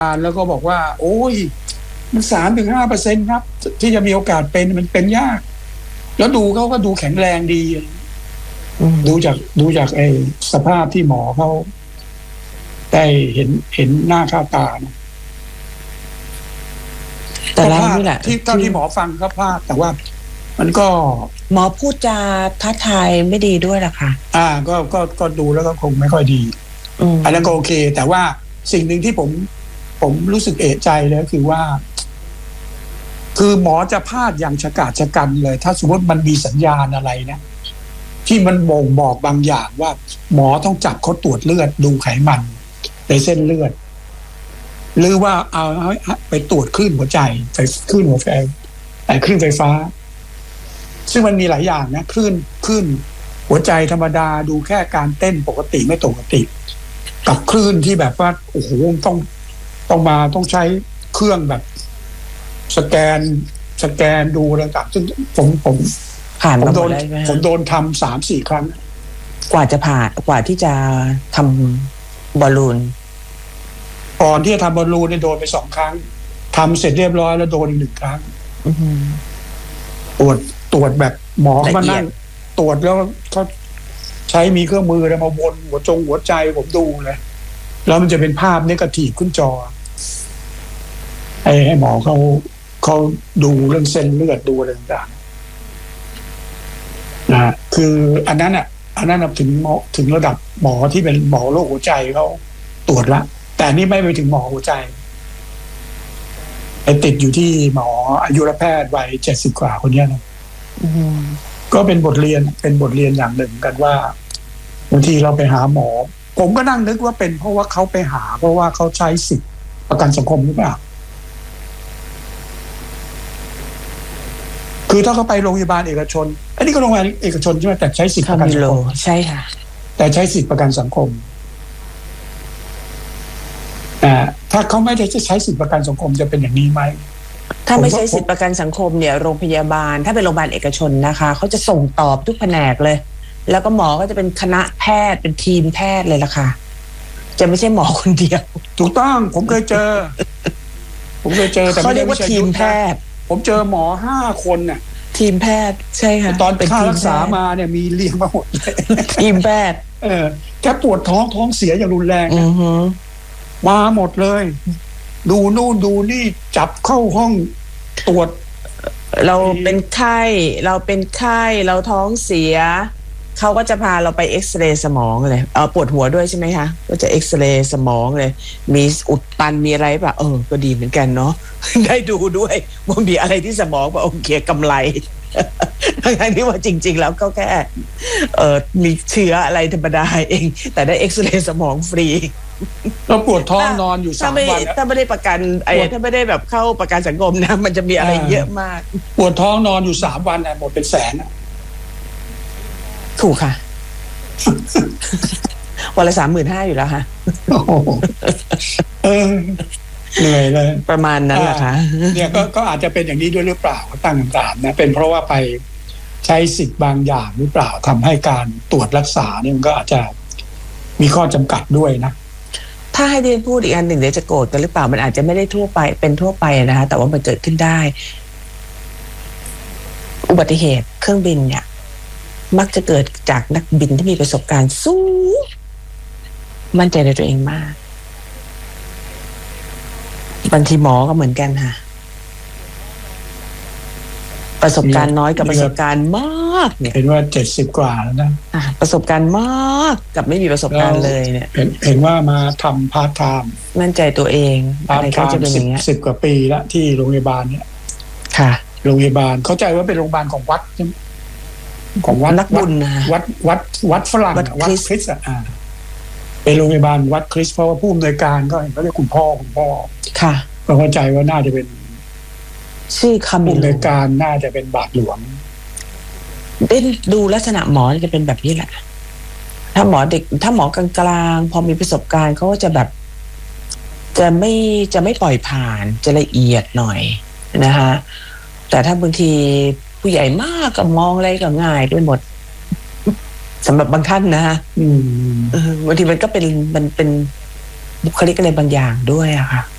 แล้วก็บอกว่าโอ้ยมัน3-5%ครับที่จะมีโอกาสเป็นมันเป็นยากแล้วดูเขาก็ดูแข็งแรงดีดูจากไอ้สภาพที่หมอเขาได้เห็นหน้าค่าตานะแต่แล้วนี่แหละที่เท่าที่หมอฟังก็พลาดแต่ว่ามันก็หมอพูดจาท้าทายไม่ดีด้วยล่ะค่ะก็ดูแล้วก็คงไม่ค่อยดีอันนั้นก็โอเคแต่ว่าสิ่งหนึ่งที่ผมรู้สึกเอะใจเลยคือว่าคือหมอจะพลาดอย่างฉกาจฉกันเลยถ้าสมมติมันมีสัญญาณอะไรนะที่มันบ่งบอกบางอย่างว่าหมอต้องจับเขาตรวจเลือดดูไขมันในเส้นเลือดหรือว่าเอาไปตรวจคลื่นหัวใจคลื่นหัวใจคลื่นไฟฟ้าซึ่งมันมีหลายอย่างนะคลื่นหัวใจธรรมดาดูแค่การเต้นปกติไม่ปกติกับคลื่นที่แบบว่าโอ้โหต้องใช้เครื่องแบบสแกนดูอะไรต่างซึ่งผมผ่านมาผมโดนทำ3-4 ครั้งกว่าที่จะทำบอลลูนก่อนที่จะทำบอลลูนเนี่ยโดนไป2 ครั้งทำเสร็จเรียบร้อยแล้วโดนอีก1 ครั้งตรวจแบบหมอมานั่งตรวจแล้วเขาใช้มีเครื่องมืออะไรมาวนหัวใจผมดูเลยแล้วมันจะเป็นภาพเนกาทีฟขึ้นจอให้หมอเขาดูเรื่องเส้นเลือดดูอะไรต่างๆนะคืออันนั้นถึงระดับหมอที่เป็นหมอโรคหัวใจเขาตรวจละแต่นี่ไม่ไปถึงหมอหัวใจไปติดอยู่ที่หมออายุรแพทย์วัย70 กว่าคนนี้นะก็เป็นบทเรียนอย่างหนึ่งกันว่าบางทีเราไปหาหมอผมก็นั่งนึกว่าเป็นเพราะว่าเขาไปหาเพราะว่าเขาใช้สิทธิประกันสังคมหรือเปล่าคือถ้าเขาไปโรงพยาบาลเอกชนอันนี้ก็โรงพยาบาลเอกชนใช่ไหมแต่ใช้สิทธิประกันสังคมใช่ค่ะแต่ใช้สิทธิประกันสังคมถ้าเขาไม่ได้ใช้สิทธิประกันสังคมจะเป็นอย่างนี้ไหมถ้าไม่ใช้สิทธิประกันสังคมเนี่ยโรงพยาบาลถ้าเป็นโรงพยาบาลเอกชนนะคะเขาจะส่งตอบทุกแผนกเลยแล้วก็หมอก็จะเป็นคณะแพทย์เป็นทีมแพทย์เลยล่ะค่ะจะไม่ใช่หมอคนเดียวถูกต้องผมเคยเจอแต่เขาเรียกว่าทีมแพทย์ผมเจอหมอ5 คนน่ะทีมแพทย์ใช่ค่ะตอนค่ารักษามาเนี่ยมีเรียงมาหมดเลยทีมแพทย์แค่ปวดท้องเสียอย่างรุนแรงมาหมดเลยดูนู่นดูนี่จับเข้าห้องตรวจเราเป็นไข้เราท้องเสียเขาก็จะพาเราไปเอ็กซเรย์สมองเลยปวดหัวด้วยใช่ไหมคะก็จะเอ็กซเรย์สมองเลยมีอุดตันมีอะไรป่ะก็ดีเหมือนกันเนาะได้ดูด้วยว่ามีอะไรที่สมองป่ะโอเคกำไรทั้งที่ว่าจริงๆแล้วก็แค่มีเชื้ออะไรธรรมดาเองแต่ได้เอ็กซเรย์สมองฟรีเราปวดท้องนอนอยู่3 วันถ้าไม่ได้ประกันถ้าไม่ได้แบบเข้าประกันสังคมนะมันจะมีอะไรเยอะมากปวดท้องนอนอยู่3 วันหมดเป็นแสนถูกค่ะวันละ 35,000 อยู่แล้วค่ะเหนื่อยเลยประมาณนั้นแหละค่ะเนี่ยก็อาจจะเป็นอย่างนี้ด้วยหรือเปล่าตั้งคำถามนะเป็นเพราะว่าไปใช้สิทธิ์บางอย่างหรือเปล่าทำให้การตรวจรักษาเนี่ยมันก็อาจจะมีข้อจำกัดด้วยนะถ้าให้เรียนพูดอีกอันหนึ่งเดี๋ยวจะโกรธกันหรือเปล่ามันอาจจะไม่ได้ทั่วไปนะคะแต่ว่ามันเกิดขึ้นได้อุบัติเหตุเครื่องบินเนี่ยมักจะเกิดจากนักบินที่มีประสบการณ์สูงมั่นใจในตัวเองมากบางทีหมอก็เหมือนกันค่ะประสบการณ์น้อยกับประสบการณ์มากเนี่ยเห็นว่า70 กว่าแล้วนะประสบการณ์มากกับไม่มีประสบการณ์เลยเนี่ยเห็นว่ามาทำพาร์ทไทม์มั่นใจตัวเองอะไรก็จะเป็นอย่างเงี้ย 10 กว่าปีแล้วที่โรงพยาบาลเนี่ยค่ะโรงพยาบาลเข้าใจว่าเป็นโรงพยาบาลของวัดของวัดนักบุญนะวัดฝรั่งวัดคริสต์เป็นโรงพยาบาลวัดคริสต์เพราะว่าผู้อำนวยการก็เห็นเขาเรียกคุณพ่อค่ะก็เข้าใจว่าน่าจะเป็นชื่อคำผู้อำนวยการน่าจะเป็นบาทหลวงดูลักษณะหมอจะเป็นแบบนี้แหละถ้าหมอกลางๆพอมีประสบการณ์เขาก็จะแบบจะไม่ปล่อยผ่านจะละเอียดหน่อยนะคะแต่ถ้าบางทีผู้ใหญ่มากก็มองอะไรก็ง่ายด้วยหมดสำหรับบางท่านนะฮะบางทีมันก็เป็นบุคลิกอะไรบางอย่างด้วยอะค่ะ